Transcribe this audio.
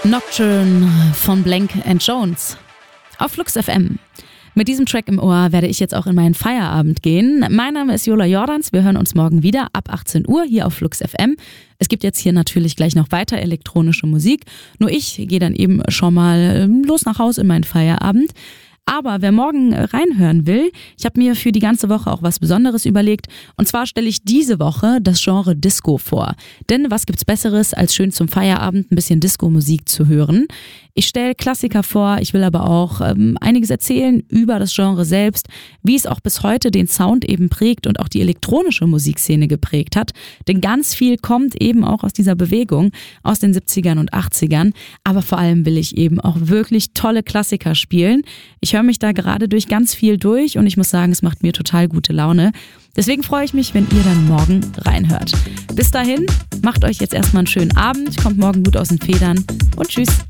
Nocturne von Blank & Jones auf Flux FM. Mit diesem Track im Ohr werde ich jetzt auch in meinen Feierabend gehen. Mein Name ist Jola Jordans. Wir hören uns morgen wieder ab 18 Uhr hier auf Flux FM. Es gibt jetzt hier natürlich gleich noch weiter elektronische Musik. Nur ich gehe dann eben schon mal los nach Hause in meinen Feierabend. Aber wer morgen reinhören will, ich habe mir für die ganze Woche auch was Besonderes überlegt. Und zwar stelle ich diese Woche das Genre Disco vor. Denn was gibt's Besseres, als schön zum Feierabend ein bisschen Disco-Musik zu hören? Ich stelle Klassiker vor, ich will aber auch einiges erzählen über das Genre selbst, wie es auch bis heute den Sound eben prägt und auch die elektronische Musikszene geprägt hat. Denn ganz viel kommt eben auch aus dieser Bewegung, aus den 70ern und 80ern. Aber vor allem will ich eben auch wirklich tolle Klassiker spielen. Ich höre mich da gerade durch ganz viel durch und ich muss sagen, es macht mir total gute Laune. Deswegen freue ich mich, wenn ihr dann morgen reinhört. Bis dahin, macht euch jetzt erstmal einen schönen Abend, kommt morgen gut aus den Federn und tschüss.